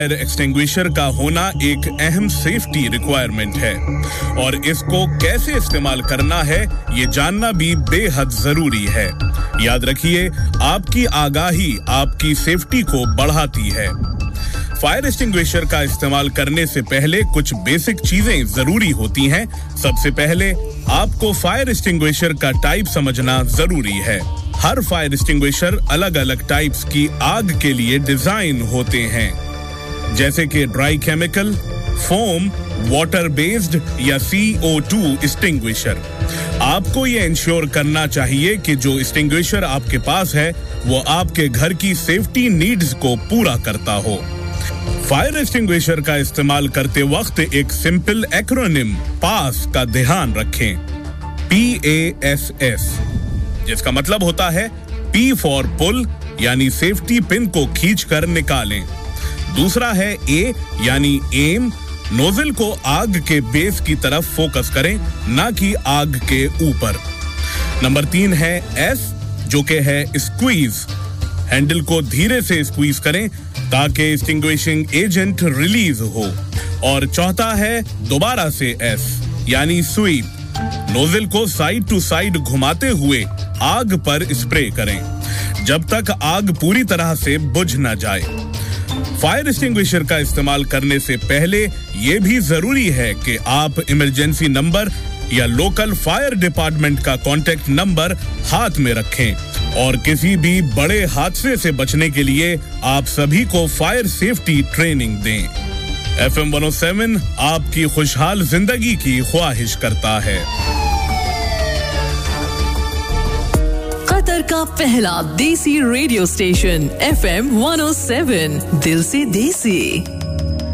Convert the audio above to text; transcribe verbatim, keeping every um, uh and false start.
Fire extinguisher का होना एक अहम सेफ्टी रिक्वायरमेंट है और इसको कैसे इस्तेमाल करना है ये जानना भी बेहद जरूरी है। याद रखिए, आपकी आगाही आपकी सेफ्टी को बढ़ाती है। फायर एक्सटिंग्विशर का इस्तेमाल करने से पहले कुछ बेसिक चीजें जरूरी होती हैं। सबसे पहले आपको फायर एक्सटिंग्विशर का टाइप समझना जरूरी है। हर फायर एक्सटिंग्विशर अलग अलग टाइप्स की आग के लिए डिजाइन होते हैं, जैसे कि dry chemical, foam, water based या सी ओ टू एक्सटिंग्विशर। आपको ये इंश्योर करना चाहिए कि जो एक्सटिंग्विशर आपके पास है वो आपके घर की सेफ्टी नीड्स को पूरा करता हो। फायर एक्सटिंग्विशर का इस्तेमाल करते वक्त एक सिंपल एक्रोनिम पास का ध्यान रखें। पी ए एस एस, जिसका मतलब होता है पी फॉर पुल, यानी सेफ्टी पिन को खींच कर निकालें। दूसरा है ए यानी एम, नोजल को आग के बेस की तरफ फोकस करें, ना कि आग के ऊपर। नंबर तीन है एस, जो कि है स्क्वीज, हैंडल को धीरे से स्क्वीज करें ताकि एक्सटिंग्विशिंग एजेंट रिलीज हो। और चौथा है दोबारा से एस यानी स्वीप, नोजल को साइड टू साइड घुमाते हुए आग पर स्प्रे करें जब तक आग पूरी तरह से बुझ न जाए। फायर एक्सटिंग्विशर का इस्तेमाल करने से पहले यह भी जरूरी है कि आप इमरजेंसी नंबर या लोकल फायर डिपार्टमेंट का कॉन्टैक्ट नंबर हाथ में रखें और किसी भी बड़े हादसे से बचने के लिए आप सभी को फायर सेफ्टी ट्रेनिंग दें। F M one O seven आपकी खुशहाल जिंदगी की ख्वाहिश करता है। कतर का पहला देसी radio station F M one O seven, दिल से देसी।